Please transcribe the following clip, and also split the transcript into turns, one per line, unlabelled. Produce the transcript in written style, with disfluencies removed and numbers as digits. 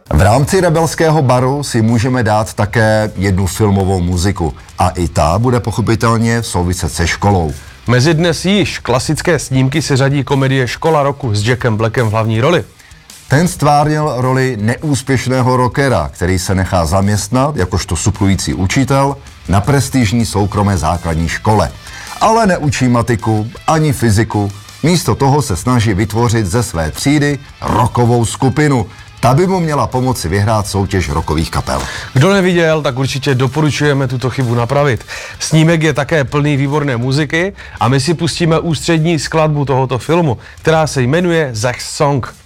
V rámci Rebelského baru si můžeme dát také jednu filmovou muziku a i ta bude pochopitelně souviset se školou.
Mezi dnes již klasické snímky se řadí komedie Škola roku s Jackem Blackem v hlavní roli.
Ten stvárnil roli neúspěšného rockera, který se nechá zaměstnat jakožto suplující učitel na prestižní soukromé základní škole. Ale neučí matiku ani fyziku, místo toho se snaží vytvořit ze své třídy rockovou skupinu. Ta by mu měla pomoci vyhrát soutěž rockových kapel.
Kdo neviděl, tak určitě doporučujeme tuto chybu napravit. Snímek je také plný výborné muziky a my si pustíme ústřední skladbu tohoto filmu, která se jmenuje Zach's Song.